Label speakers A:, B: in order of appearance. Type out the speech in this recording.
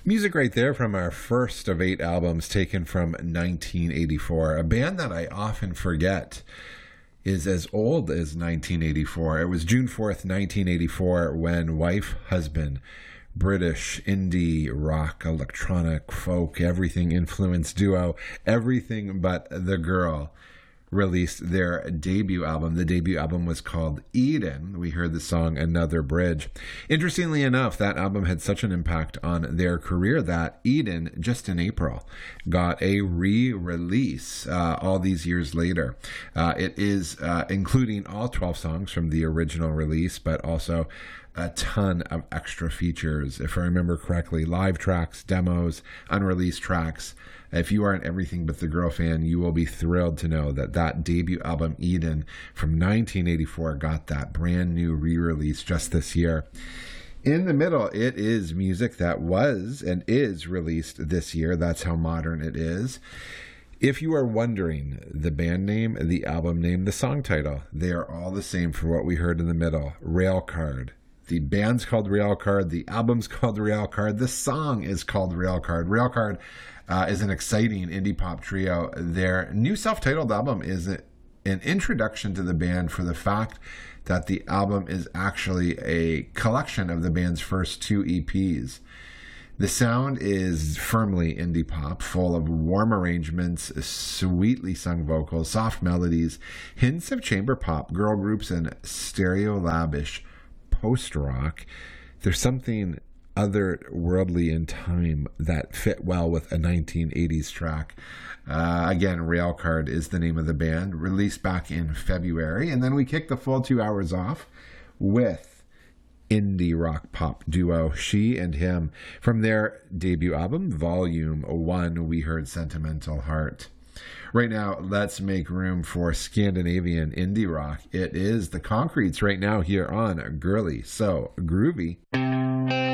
A: Music right there from our first of 8 albums taken from 1984. A band that I often forget is as old as 1984. It was June 4th, 1984, when Wife, Husband, British indie rock, electronic, folk, everything influenced duo, Everything But the Girl, released their debut album. The debut album was called Eden. We heard the song Another Bridge. Interestingly enough, that album had such an impact on their career that Eden, just in April, got a re-release all these years later. It is including all 12 songs from the original release, but also a ton of extra features. If I remember correctly, live tracks, demos, unreleased tracks. If you are an Everything But the Girl fan, you will be thrilled to know that that debut album, Eden, from 1984, got that brand new re-release just this year. In the middle, it is music that was and is released this year. That's how modern it is. If you are wondering, the band name, the album name, the song title, they are all the same for what we heard in the middle. Railcard. The band's called Railcard. The album's called Railcard. The song is called Railcard. Railcard is an exciting indie pop trio. Their new self-titled album is an introduction to the band for the fact that the album is actually a collection of the band's first 2 EPs. The sound is firmly indie pop, full of warm arrangements, sweetly sung vocals, soft melodies, hints of chamber pop, girl groups, and stereolab-ish post-rock. There's something otherworldly in time that fit well with a 1980s track. Again, Railcard is the name of the band, released back in February. And then we kicked the full 2 hours off with indie rock pop duo She and Him. From their debut album, Volume 1, we heard Sentimental Heart. Right now, let's make room for Scandinavian indie rock. It is the Concretes right now here on Girly So Groovy.